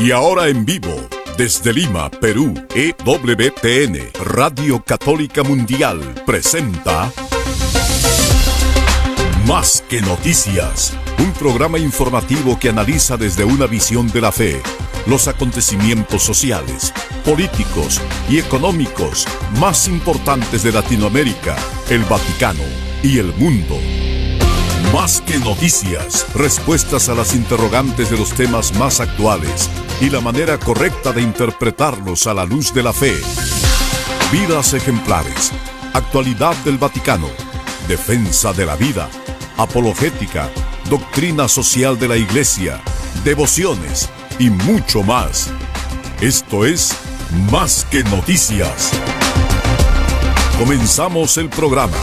Y ahora en vivo, desde Lima, Perú, EWTN, Radio Católica Mundial, presenta Más que Noticias, un programa informativo que analiza desde una visión de la fe los acontecimientos sociales, políticos y económicos más importantes de Latinoamérica, el Vaticano y el mundo. Más que noticias, respuestas a las interrogantes de los temas más actuales y la manera correcta de interpretarlos a la luz de la fe. Vidas ejemplares, actualidad del Vaticano, defensa de la vida, apologética, doctrina social de la Iglesia, devociones y mucho más. Esto es Más que Noticias. Comenzamos el programa.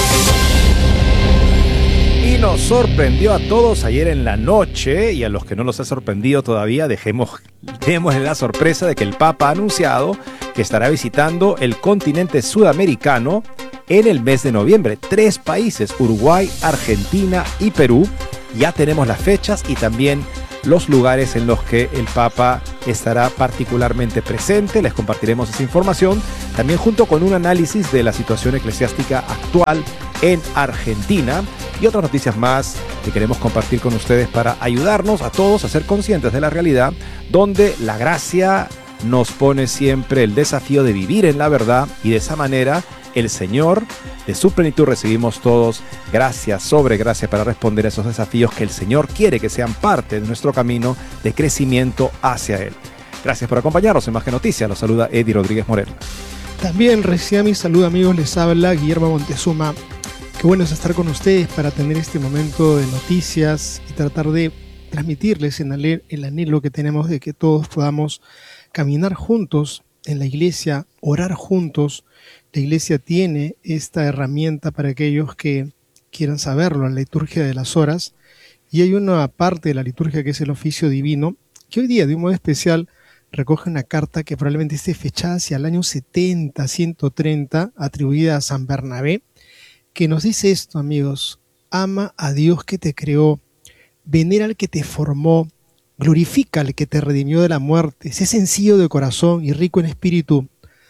Y nos sorprendió a todos ayer en la noche, y a los que no los ha sorprendido todavía, démosle la sorpresa de que el Papa ha anunciado que estará visitando el continente sudamericano en el mes de noviembre. 3 países, Uruguay, Argentina y Perú. Ya tenemos las fechas y también los lugares en los que el Papa estará particularmente presente. Les compartiremos esa información, también junto con un análisis de la situación eclesiástica actual en Argentina y otras noticias más que queremos compartir con ustedes para ayudarnos a todos a ser conscientes de la realidad, donde la gracia nos pone siempre el desafío de vivir en la verdad, y de esa manera el Señor, de su plenitud, recibimos todos gracia sobre gracia para responder a esos desafíos que el Señor quiere que sean parte de nuestro camino de crecimiento hacia Él. Gracias por acompañarnos en Más que Noticias. Los saluda Eddie Rodríguez Moreno. También recién mi saludo, amigos, les habla Guillermo Montezuma. Qué bueno es estar con ustedes para tener este momento de noticias y tratar de transmitirles el anhelo que tenemos de que todos podamos caminar juntos en la iglesia, orar juntos. La iglesia tiene esta herramienta para aquellos que quieran saberlo, la liturgia de las horas, y hay una parte de la liturgia que es el oficio divino, que hoy día de un modo especial recoge una carta que probablemente esté fechada hacia el año 70, 130, atribuida a San Bernabé, que nos dice esto, amigos: ama a Dios que te creó, venera al que te formó, glorifica al que te redimió de la muerte, sé sencillo de corazón y rico en espíritu,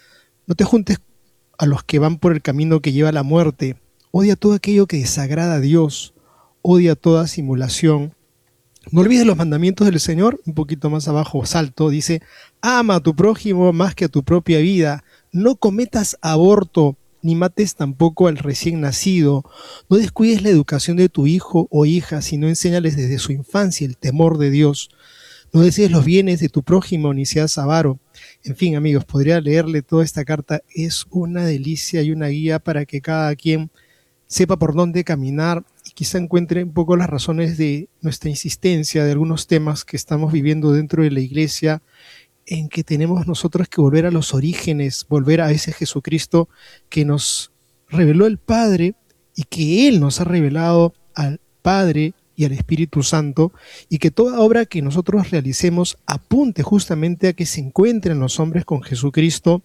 no te juntes a los que van por el camino que lleva a la muerte, odia todo aquello que desagrada a Dios, odia toda simulación, no olvides los mandamientos del Señor. Un poquito más abajo, salto, dice: ama a tu prójimo más que a tu propia vida, no cometas aborto, ni mates tampoco al recién nacido, no descuides la educación de tu hijo o hija, sino enséñales desde su infancia el temor de Dios, no desees los bienes de tu prójimo, ni seas avaro. En fin, amigos, podría leerle toda esta carta. Es una delicia y una guía para que cada quien sepa por dónde caminar y quizá encuentre un poco las razones de nuestra insistencia de algunos temas que estamos viviendo dentro de la iglesia, en que tenemos nosotros que volver a los orígenes, volver a ese Jesucristo que nos reveló el Padre y que Él nos ha revelado al Padre y al Espíritu Santo, y que toda obra que nosotros realicemos apunte justamente a que se encuentren los hombres con Jesucristo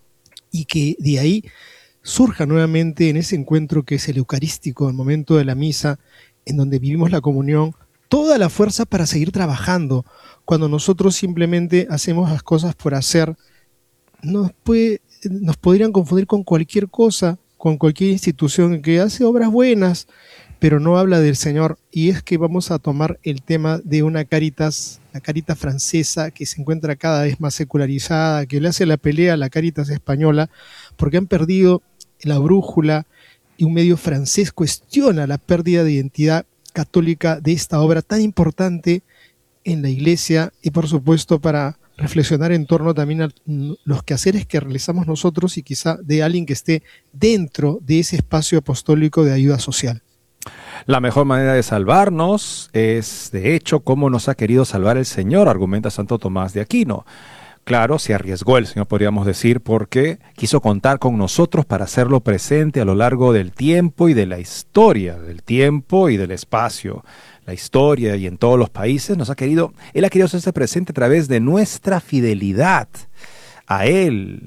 y que de ahí surja nuevamente en ese encuentro que es el eucarístico, el momento de la misa, en donde vivimos la comunión, toda la fuerza para seguir trabajando. Cuando nosotros simplemente hacemos las cosas por hacer, nos podrían confundir con cualquier cosa, con cualquier institución que hace obras buenas, pero no habla del Señor. Y es que vamos a tomar el tema de una Cáritas, la Cáritas francesa, que se encuentra cada vez más secularizada, que le hace la pelea a la Cáritas española, porque han perdido la brújula, y un medio francés cuestiona la pérdida de identidad católica de esta obra tan importante en la iglesia, y por supuesto para reflexionar en torno también a los quehaceres que realizamos nosotros y quizá de alguien que esté dentro de ese espacio apostólico de ayuda social. La mejor manera de salvarnos es, de hecho, cómo nos ha querido salvar el Señor, argumenta Santo Tomás de Aquino. Claro, se arriesgó el Señor, podríamos decir, porque quiso contar con nosotros para hacerlo presente a lo largo del tiempo y de la historia, del tiempo y del espacio. La historia y en todos los países Él ha querido hacerse presente a través de nuestra fidelidad a Él,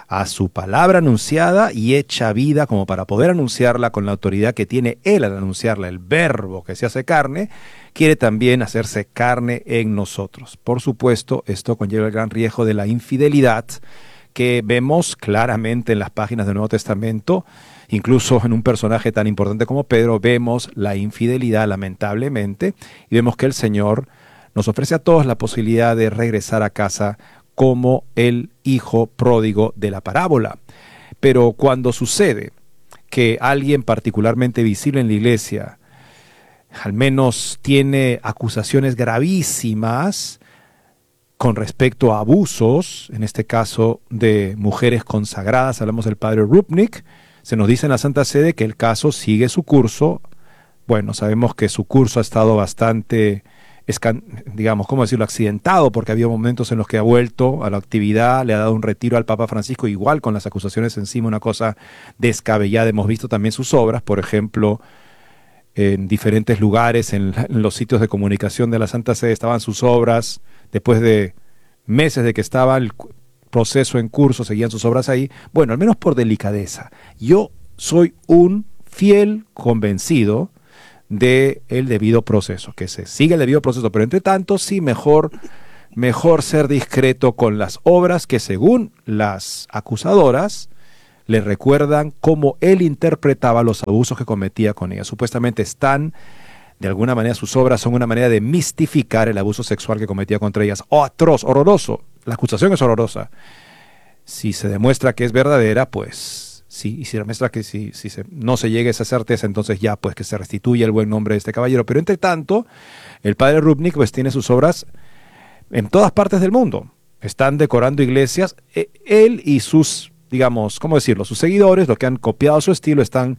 a su palabra anunciada y hecha vida como para poder anunciarla con la autoridad que tiene Él al anunciarla, el verbo que se hace carne, quiere también hacerse carne en nosotros. Por supuesto, esto conlleva el gran riesgo de la infidelidad que vemos claramente en las páginas del Nuevo Testamento. Incluso en un personaje tan importante como Pedro vemos la infidelidad, lamentablemente, y vemos que el Señor nos ofrece a todos la posibilidad de regresar a casa como el hijo pródigo de la parábola. Pero cuando sucede que alguien particularmente visible en la iglesia al menos tiene acusaciones gravísimas con respecto a abusos, en este caso de mujeres consagradas, hablamos del padre Rupnik, se nos dice en la Santa Sede que el caso sigue su curso. Bueno, sabemos que su curso ha estado bastante, digamos, ¿cómo decirlo?, accidentado, porque había momentos en los que ha vuelto a la actividad, le ha dado un retiro al Papa Francisco, igual con las acusaciones encima, una cosa descabellada. Hemos visto también sus obras, por ejemplo, en diferentes lugares, en los sitios de comunicación de la Santa Sede estaban sus obras, después de meses de que estaba el proceso en curso, seguían sus obras ahí. Bueno, al menos por delicadeza. Yo soy un fiel convencido del debido proceso, que se sigue el debido proceso, pero entre tanto sí mejor ser discreto con las obras que, según las acusadoras, le recuerdan cómo él interpretaba los abusos que cometía con ella. Supuestamente de alguna manera, sus obras son una manera de mistificar el abuso sexual que cometía contra ellas. ¡Oh, atroz, horroroso! La acusación es horrorosa. Si se demuestra que es verdadera, pues sí, y si demuestra que no se llegue a esa certeza, entonces ya, pues que se restituya el buen nombre de este caballero. Pero entre tanto, el padre Rupnik pues tiene sus obras en todas partes del mundo. Están decorando iglesias. Él y sus, digamos, ¿cómo decirlo?, sus seguidores, los que han copiado su estilo, están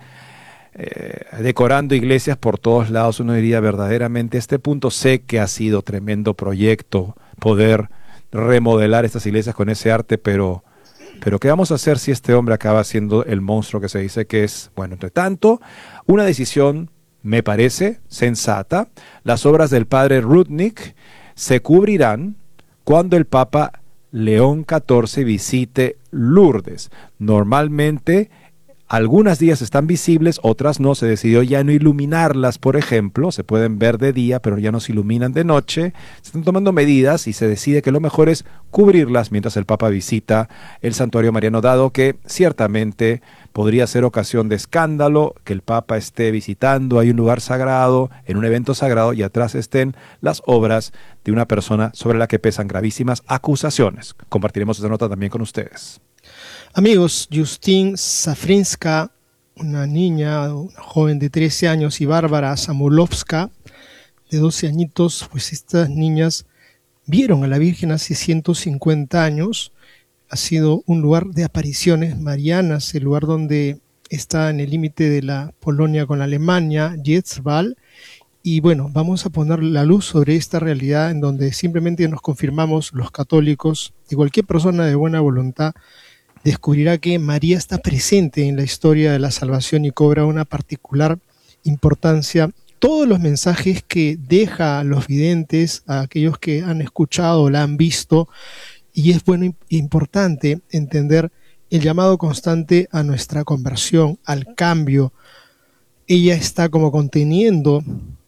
decorando iglesias por todos lados. Uno diría, verdaderamente, a este punto sé que ha sido tremendo proyecto poder remodelar estas iglesias con ese arte, pero ¿qué vamos a hacer si este hombre acaba siendo el monstruo que se dice que es? Bueno, entre tanto, una decisión me parece sensata. Las obras del padre Rupnik se cubrirán cuando el Papa León XIV visite Lourdes. Normalmente algunas días están visibles, otras no. Se decidió ya no iluminarlas, por ejemplo. Se pueden ver de día, pero ya no se iluminan de noche. Se están tomando medidas y se decide que lo mejor es cubrirlas mientras el Papa visita el santuario mariano, dado que ciertamente podría ser ocasión de escándalo que el Papa esté visitando. Hay un lugar sagrado, en un evento sagrado, y atrás estén las obras de una persona sobre la que pesan gravísimas acusaciones. Compartiremos esa nota también con ustedes. Amigos, Justine Safrinska, una joven de 13 años, y Bárbara Samulovska, de 12 añitos, pues estas niñas vieron a la Virgen hace 150 años. Ha sido un lugar de apariciones marianas, el lugar donde está en el límite de la Polonia con la Alemania, Jezval. Y bueno, vamos a poner la luz sobre esta realidad en donde simplemente nos confirmamos los católicos y cualquier persona de buena voluntad descubrirá que María está presente en la historia de la salvación y cobra una particular importancia. Todos los mensajes que deja a los videntes, a aquellos que han escuchado o la han visto, y es bueno e importante entender el llamado constante a nuestra conversión, al cambio. Ella está como conteniendo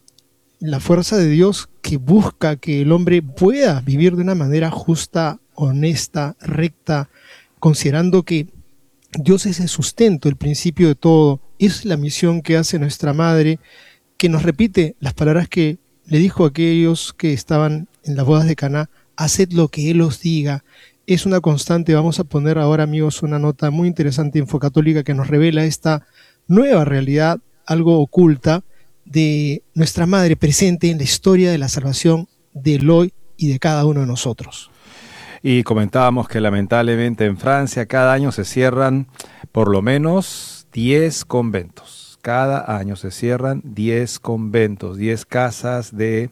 la fuerza de Dios que busca que el hombre pueda vivir de una manera justa, honesta, recta, considerando que Dios es el sustento, el principio de todo. Es la misión que hace nuestra Madre, que nos repite las palabras que le dijo a aquellos que estaban en las bodas de Caná: haced lo que Él os diga. Es una constante. Vamos a poner ahora, amigos, una nota muy interesante en Infocatólica que nos revela esta nueva realidad, algo oculta, de nuestra Madre presente en la historia de la salvación del hoy y de cada uno de nosotros. Y comentábamos que lamentablemente en Francia cada año se cierran por lo menos 10 conventos. Cada año se cierran 10 conventos, 10 casas de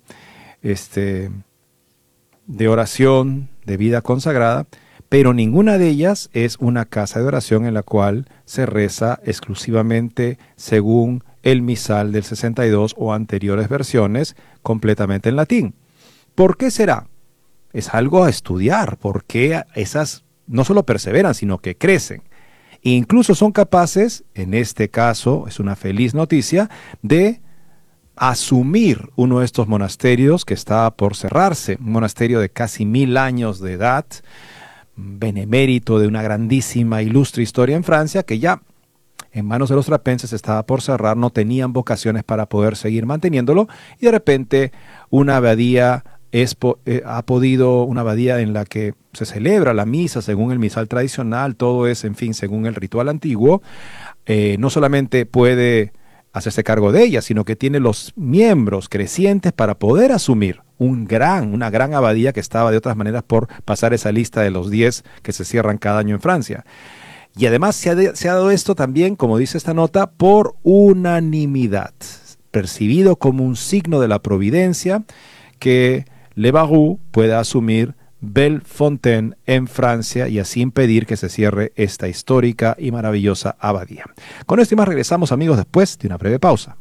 oración, de vida consagrada, pero ninguna de ellas es una casa de oración en la cual se reza exclusivamente según el misal del 62 o anteriores versiones, completamente en latín. ¿Por qué será? Es algo a estudiar. ¿Por qué esas no solo perseveran, sino que crecen. E incluso son capaces, en este caso es una feliz noticia, de asumir uno de estos monasterios que estaba por cerrarse, un monasterio de casi 1000 años de edad, benemérito de una grandísima, ilustre historia en Francia, que ya en manos de los trapenses estaba por cerrar, no tenían vocaciones para poder seguir manteniéndolo, y de repente una abadía una abadía en la que se celebra la misa según el misal tradicional, todo es, en fin, según el ritual antiguo, no solamente puede hacerse cargo de ella, sino que tiene los miembros crecientes para poder asumir una gran abadía que estaba de otras maneras por pasar esa lista de los 10 que se cierran cada año en Francia. Y además se ha dado esto también, como dice esta nota, por unanimidad, percibido como un signo de la providencia que Le Barroux pueda asumir Bellefontaine en Francia y así impedir que se cierre esta histórica y maravillosa abadía. Con esto y más regresamos, amigos, después de una breve pausa.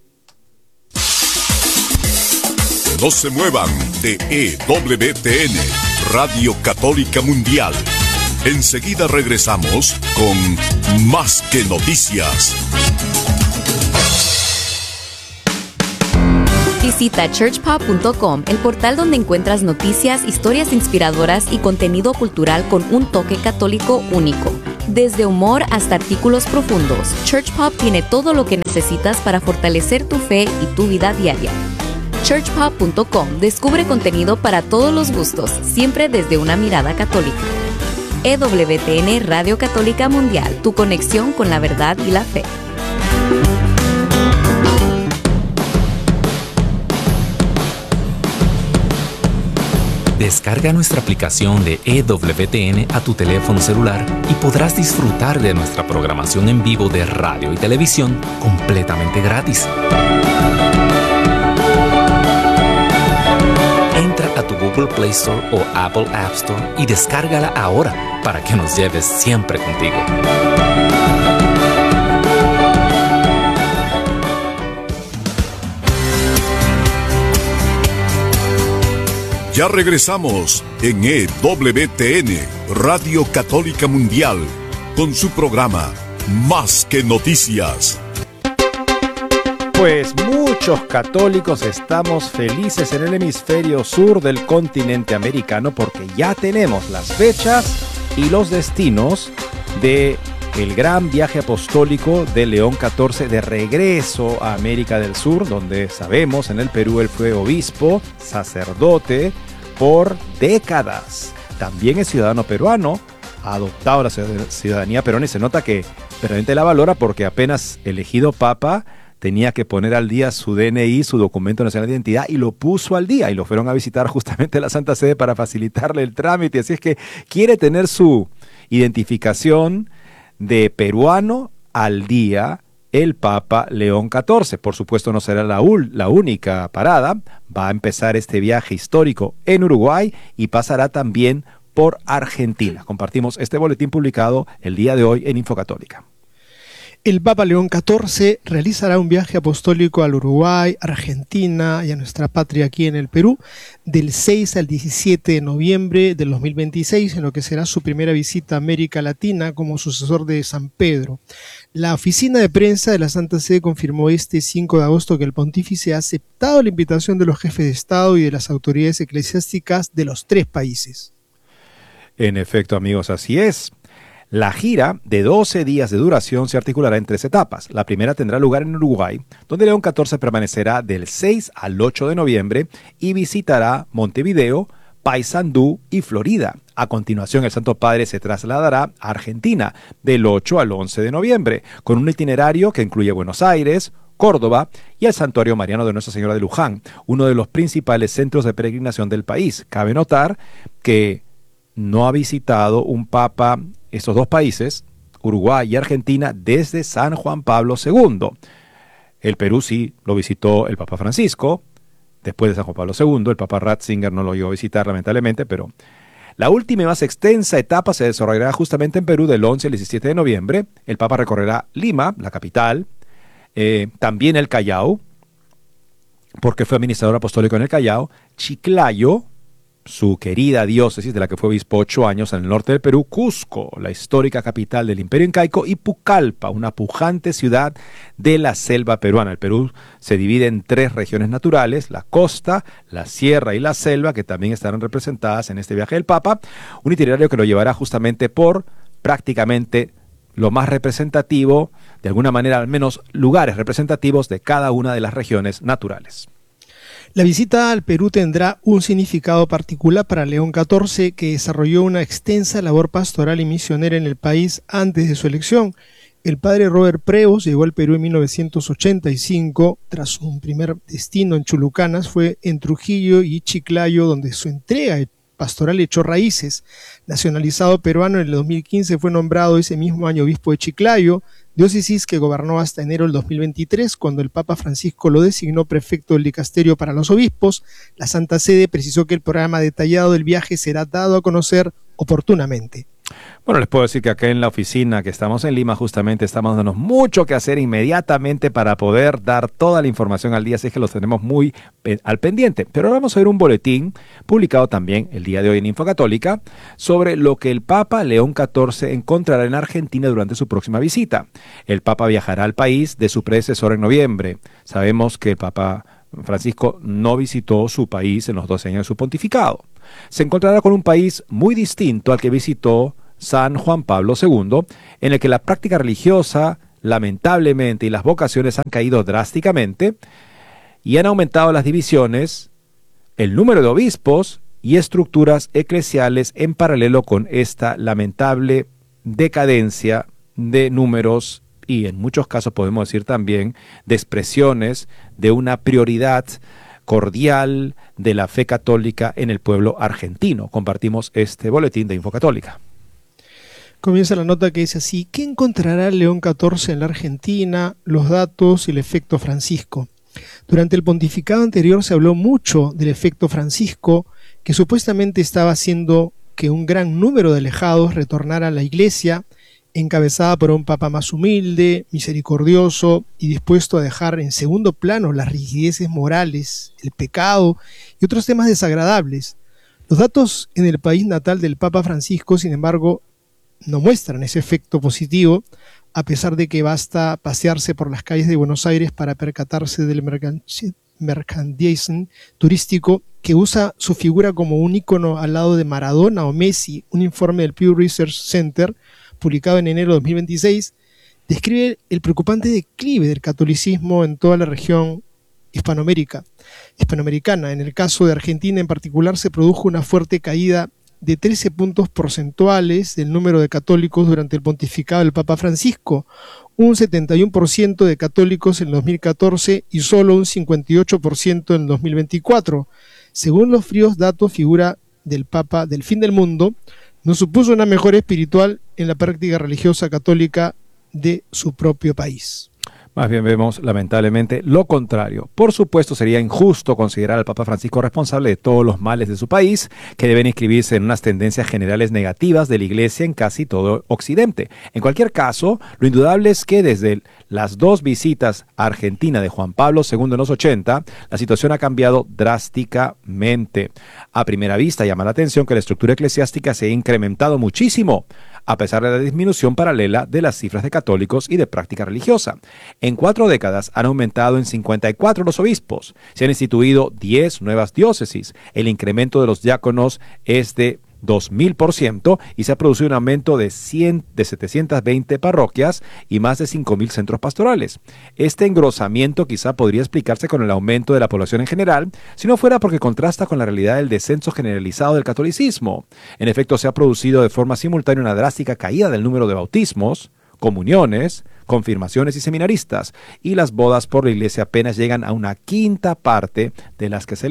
No se muevan de EWTN, Radio Católica Mundial. Enseguida regresamos con Más que Noticias. Visita churchpop.com, el portal donde encuentras noticias, historias inspiradoras y contenido cultural con un toque católico único. Desde humor hasta artículos profundos, Churchpop tiene todo lo que necesitas para fortalecer tu fe y tu vida diaria. churchpop.com descubre contenido para todos los gustos, siempre desde una mirada católica. EWTN Radio Católica Mundial, tu conexión con la verdad y la fe. Descarga nuestra aplicación de EWTN a tu teléfono celular y podrás disfrutar de nuestra programación en vivo de radio y televisión completamente gratis. Entra a tu Google Play Store o Apple App Store y descárgala ahora para que nos lleves siempre contigo. Ya regresamos en EWTN, Radio Católica Mundial, con su programa Más que Noticias. Pues muchos católicos estamos felices en el hemisferio sur del continente americano porque ya tenemos las fechas y los destinos de el gran viaje apostólico de León XIV de regreso a América del Sur, donde sabemos en el Perú él fue obispo, sacerdote por décadas. También es ciudadano peruano, ha adoptado la ciudadanía peruana y se nota que realmente la valora porque apenas elegido papa tenía que poner al día su DNI, su documento nacional de identidad, y lo puso al día y lo fueron a visitar justamente a la Santa Sede para facilitarle el trámite. Así es que quiere tener su identificación de peruano al día el Papa León XIV. Por supuesto no será la única parada, va a empezar este viaje histórico en Uruguay y pasará también por Argentina. Compartimos este boletín publicado el día de hoy en Infocatólica. El Papa León XIV realizará un viaje apostólico al Uruguay, Argentina y a nuestra patria aquí en el Perú del 6 al 17 de noviembre del 2026, en lo que será su primera visita a América Latina como sucesor de San Pedro. La oficina de prensa de la Santa Sede confirmó este 5 de agosto que el pontífice ha aceptado la invitación de los jefes de Estado y de las autoridades eclesiásticas de los 3 países. En efecto, amigos, así es. La gira de 12 días de duración se articulará en 3 etapas. La primera tendrá lugar en Uruguay, donde León XIV permanecerá del 6 al 8 de noviembre y visitará Montevideo, Paysandú y Florida. A continuación, el Santo Padre se trasladará a Argentina del 8 al 11 de noviembre, con un itinerario que incluye Buenos Aires, Córdoba y el Santuario Mariano de Nuestra Señora de Luján, uno de los principales centros de peregrinación del país. Cabe notar que no ha visitado un papa estos 2 países, Uruguay y Argentina, desde San Juan Pablo II. El Perú sí lo visitó el Papa Francisco, después de San Juan Pablo II. El Papa Ratzinger no lo llegó a visitar, lamentablemente, pero la última y más extensa etapa se desarrollará justamente en Perú del 11 al 17 de noviembre. El Papa recorrerá Lima, la capital, también el Callao, porque fue administrador apostólico en el Callao, Chiclayo, su querida diócesis, de la que fue obispo 8 años en el norte del Perú, Cusco, la histórica capital del Imperio Incaico, y Pucallpa, una pujante ciudad de la selva peruana. El Perú se divide en 3 regiones naturales: la costa, la sierra y la selva, que también estarán representadas en este viaje del Papa, un itinerario que lo llevará justamente por prácticamente lo más representativo, de alguna manera al menos lugares representativos de cada una de las regiones naturales. La visita al Perú tendrá un significado particular para León XIV, que desarrolló una extensa labor pastoral y misionera en el país antes de su elección. El padre Robert Preus llegó al Perú en 1985, tras un primer destino en Chulucanas, fue en Trujillo y Chiclayo, donde su entrega pastoral echó raíces. Nacionalizado peruano, en el 2015 fue nombrado ese mismo año obispo de Chiclayo, diócesis que gobernó hasta enero del 2023, cuando el Papa Francisco lo designó prefecto del dicasterio para los obispos. La Santa Sede precisó que el programa detallado del viaje será dado a conocer oportunamente. Bueno, les puedo decir que acá en la oficina que estamos en Lima justamente estamos dándonos mucho que hacer inmediatamente para poder dar toda la información al día, así que los tenemos muy al pendiente. Pero ahora vamos a ver un boletín publicado también el día de hoy en Infocatólica sobre lo que el Papa León XIV encontrará en Argentina durante su próxima visita. El Papa viajará al país de su predecesor en noviembre. Sabemos que el Papa Francisco no visitó su país en los 12 años de su pontificado. Se encontrará con un país muy distinto al que visitó San Juan Pablo II, en el que la práctica religiosa, lamentablemente, y las vocaciones han caído drásticamente y han aumentado las divisiones, el número de obispos y estructuras eclesiales en paralelo con esta lamentable decadencia de números y en muchos casos podemos decir también de expresiones de una prioridad cordial de la fe católica en el pueblo argentino. Compartimos este boletín de Infocatólica. Comienza la nota que dice así: ¿qué encontrará León XIV en la Argentina? Los datos y el efecto Francisco. Durante el pontificado anterior se habló mucho del efecto Francisco, que supuestamente estaba haciendo que un gran número de alejados retornara a la Iglesia, encabezada por un papa más humilde, misericordioso y dispuesto a dejar en segundo plano las rigideces morales, el pecado y otros temas desagradables. Los datos en el país natal del Papa Francisco, sin embargo, no muestran ese efecto positivo, a pesar de que basta pasearse por las calles de Buenos Aires para percatarse del merchandising turístico que usa su figura como un ícono al lado de Maradona o Messi. Un informe del Pew Research Center, publicado en enero de 2026, describe el preocupante declive del catolicismo en toda la región hispanoamericana. En el caso de Argentina en particular, se produjo una fuerte caída de 13 puntos porcentuales del número de católicos durante el pontificado del Papa Francisco, un 71% de católicos en 2014 y solo un 58% en 2024. Según los fríos datos, figura del Papa del fin del mundo no supuso una mejora espiritual en la práctica religiosa católica de su propio país. Más bien vemos, lamentablemente, lo contrario. Por supuesto, sería injusto considerar al Papa Francisco responsable de todos los males de su país, que deben inscribirse en unas tendencias generales negativas de la Iglesia en casi todo Occidente. En cualquier caso, lo indudable es que desde las 2 visitas a Argentina de Juan Pablo II en los 80, la situación ha cambiado drásticamente. A primera vista llama la atención que la estructura eclesiástica se ha incrementado muchísimo, a pesar de la disminución paralela de las cifras de católicos y de práctica religiosa. En 4 décadas han aumentado en 54 los obispos, se han instituido 10 nuevas diócesis, el incremento de los diáconos es de 2000% y se ha producido un aumento de 720 parroquias y más de 5.000 centros pastorales. Este engrosamiento quizá podría explicarse con el aumento de la población en general, si no fuera porque contrasta con la realidad del descenso generalizado del catolicismo. En efecto, se ha producido de forma simultánea una drástica caída del número de bautismos, comuniones, confirmaciones y seminaristas, y las bodas por la Iglesia apenas llegan a una quinta parte de las que se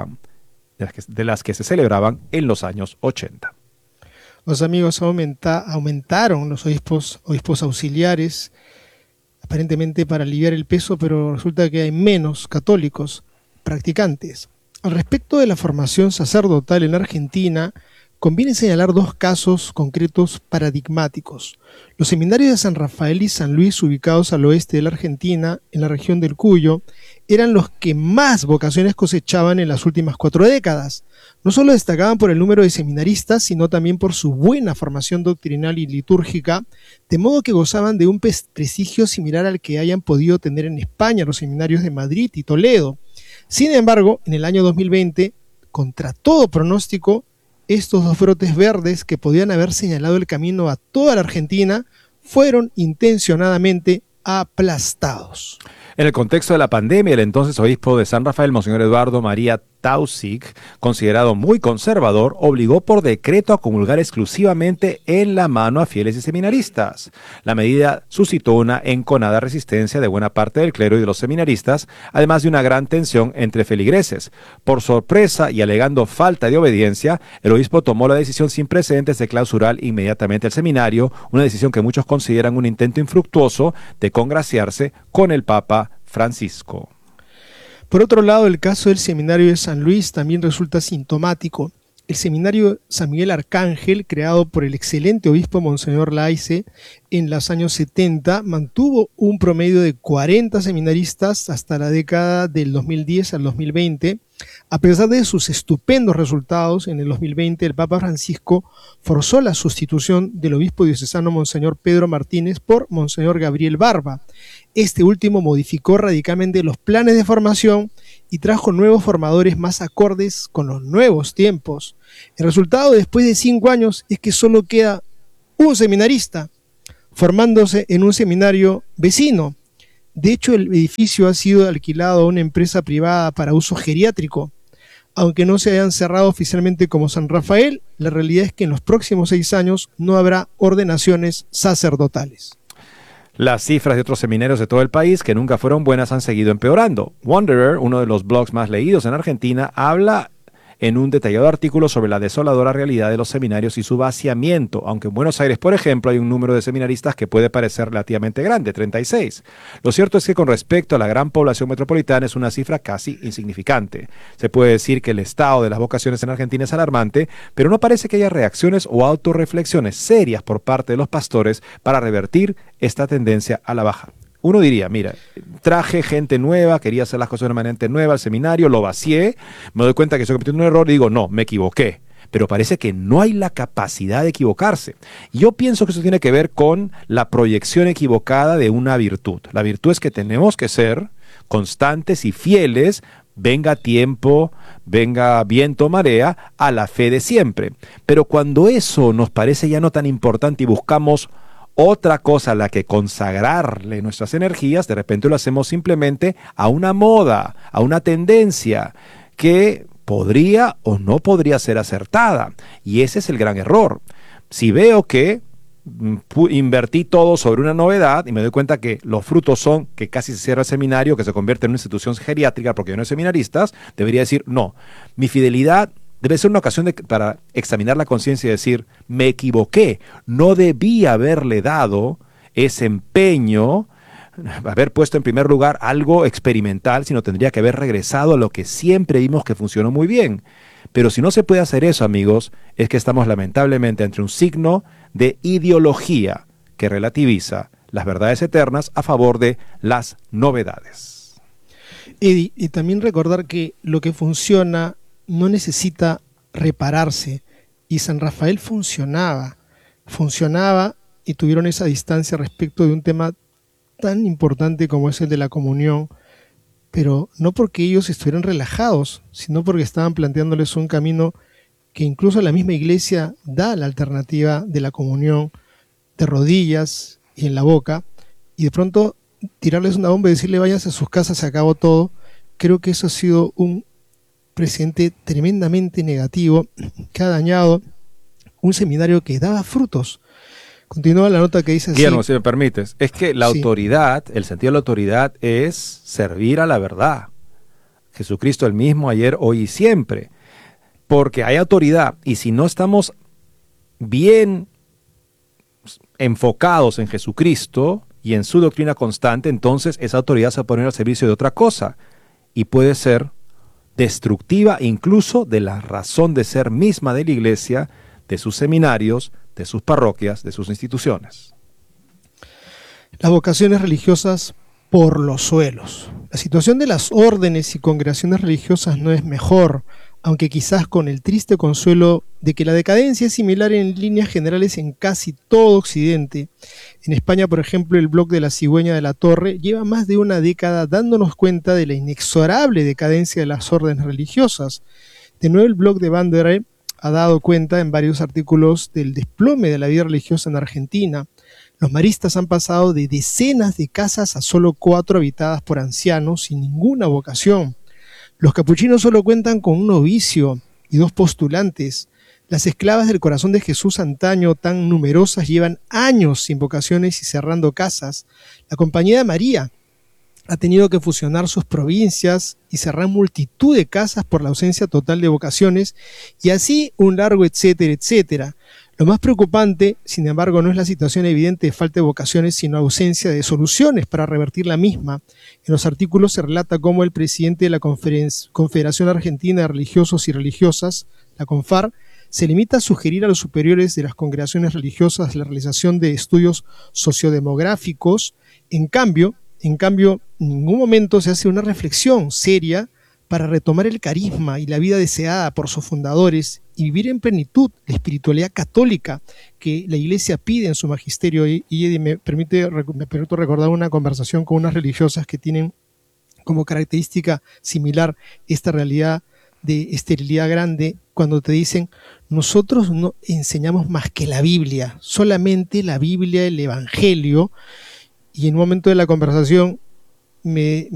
celebraban en los años 80. Los amigos, aumentaron los obispos auxiliares, aparentemente para aliviar el peso, pero resulta que hay menos católicos practicantes. Al respecto de la formación sacerdotal en Argentina, conviene señalar 2 casos concretos paradigmáticos. Los seminarios de San Rafael y San Luis, ubicados al oeste de la Argentina, en la región del Cuyo, eran los que más vocaciones cosechaban en las últimas 4 décadas. No solo destacaban por el número de seminaristas, sino también por su buena formación doctrinal y litúrgica, de modo que gozaban de un prestigio similar al que hayan podido tener en España los seminarios de Madrid y Toledo. Sin embargo, en el año 2020, contra todo pronóstico, estos dos brotes verdes que podían haber señalado el camino a toda la Argentina fueron intencionadamente aplastados. En el contexto de la pandemia, el entonces obispo de San Rafael, Monseñor Eduardo María Taussig, considerado muy conservador, obligó por decreto a comulgar exclusivamente en la mano a fieles y seminaristas. La medida suscitó una enconada resistencia de buena parte del clero y de los seminaristas, además de una gran tensión entre feligreses. Por sorpresa y alegando falta de obediencia, el obispo tomó la decisión sin precedentes de clausurar inmediatamente el seminario, una decisión que muchos consideran un intento infructuoso de congraciarse con el Papa Francisco. Por otro lado, el caso del seminario de San Luis también resulta sintomático. El seminario San Miguel Arcángel, creado por el excelente obispo Monseñor Laice en los años 70, mantuvo un promedio de 40 seminaristas hasta la década del 2010 al 2020. A pesar de sus estupendos resultados, en el 2020 el Papa Francisco forzó la sustitución del obispo diocesano Monseñor Pedro Martínez por Monseñor Gabriel Barba. Este último modificó radicalmente los planes de formación y trajo nuevos formadores más acordes con los nuevos tiempos. El resultado después de 5 años es que solo queda un seminarista, formándose en un seminario vecino. De hecho, el edificio ha sido alquilado a una empresa privada para uso geriátrico. Aunque no se hayan cerrado oficialmente como San Rafael, la realidad es que en los próximos 6 años no habrá ordenaciones sacerdotales. Las cifras de otros seminarios de todo el país que nunca fueron buenas han seguido empeorando. Wanderer, uno de los blogs más leídos en Argentina, habla en un detallado artículo sobre la desoladora realidad de los seminarios y su vaciamiento, aunque en Buenos Aires, por ejemplo, hay un número de seminaristas que puede parecer relativamente grande, 36. Lo cierto es que con respecto a la gran población metropolitana es una cifra casi insignificante. Se puede decir que el estado de las vocaciones en Argentina es alarmante, pero no parece que haya reacciones o autorreflexiones serias por parte de los pastores para revertir esta tendencia a la baja. Uno diría, mira, traje gente nueva, quería hacer las cosas de una manera nueva al seminario, lo vacié, me doy cuenta que estoy cometiendo un error y digo, no, me equivoqué. Pero parece que no hay la capacidad de equivocarse. Yo pienso que eso tiene que ver con la proyección equivocada de una virtud. La virtud es que tenemos que ser constantes y fieles, venga tiempo, venga viento o marea, a la fe de siempre. Pero cuando eso nos parece ya no tan importante y buscamos otra cosa a la que consagrarle nuestras energías, de repente lo hacemos simplemente a una moda, a una tendencia que podría o no podría ser acertada. Y ese es el gran error. Si veo que invertí todo sobre una novedad y me doy cuenta que los frutos son que casi se cierra el seminario, que se convierte en una institución geriátrica porque ya no hay seminaristas, debería decir, no, mi fidelidad debe ser una ocasión para examinar la conciencia y decir, me equivoqué, no debí haberle dado ese empeño, haber puesto en primer lugar algo experimental, sino tendría que haber regresado a lo que siempre vimos que funcionó muy bien. Pero si no se puede hacer eso, amigos, es que estamos lamentablemente ante un signo de ideología que relativiza las verdades eternas a favor de las novedades. Eddie, y también recordar que lo que funciona no necesita repararse, y San Rafael funcionaba y tuvieron esa distancia respecto de un tema tan importante como es el de la comunión, pero no porque ellos estuvieran relajados, sino porque estaban planteándoles un camino que incluso la misma iglesia da la alternativa de la comunión de rodillas y en la boca, y de pronto tirarles una bomba y decirle váyanse a sus casas, se acabó todo. Creo que eso ha sido un precedente tremendamente negativo que ha dañado un seminario que daba frutos. Continúa la nota que dice así. Guillermo, si me permites, es que la autoridad, el sentido de la autoridad es servir a la verdad. Jesucristo el mismo ayer, hoy y siempre. Porque hay autoridad y si no estamos bien enfocados en Jesucristo y en su doctrina constante, entonces esa autoridad se va a poner al servicio de otra cosa y puede ser destructiva incluso de la razón de ser misma de la iglesia, de sus seminarios, de sus parroquias, de sus instituciones. Las vocaciones religiosas por los suelos. La situación de las órdenes y congregaciones religiosas no es mejor. aunque quizás con el triste consuelo de que la decadencia es similar en líneas generales en casi todo Occidente. En España, por ejemplo, el blog de La Cigüeña de la Torre lleva más de una década dándonos cuenta de la inexorable decadencia de las órdenes religiosas. De nuevo, el blog de Wanderer ha dado cuenta en varios artículos del desplome de la vida religiosa en Argentina. Los maristas han pasado de decenas de casas a solo 4 habitadas por ancianos sin ninguna vocación. Los capuchinos solo cuentan con un novicio y 2 postulantes. Las esclavas del Corazón de Jesús antaño, tan numerosas, llevan años sin vocaciones y cerrando casas. La Compañía de María ha tenido que fusionar sus provincias y cerrar multitud de casas por la ausencia total de vocaciones, y así un largo etcétera, etcétera. Lo más preocupante, sin embargo, no es la situación evidente de falta de vocaciones, sino ausencia de soluciones para revertir la misma. En los artículos se relata cómo el presidente de la Confederación Argentina de Religiosos y Religiosas, la CONFAR, se limita a sugerir a los superiores de las congregaciones religiosas la realización de estudios sociodemográficos. En cambio, en ningún momento se hace una reflexión seria para retomar el carisma y la vida deseada por sus fundadores y vivir en plenitud la espiritualidad católica que la Iglesia pide en su magisterio. Y me permito recordar una conversación con unas religiosas que tienen como característica similar esta realidad de esterilidad grande, cuando te dicen: nosotros no enseñamos más que la Biblia, solamente la Biblia, el Evangelio. Y en un momento de la conversación me